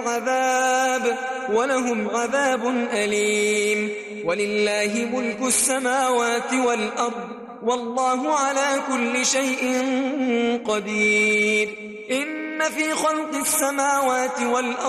ولهم عذاب أليم. ولله ملك السماوات والأرض والله على كل شيء قدير. إن في خلق السماوات والأرض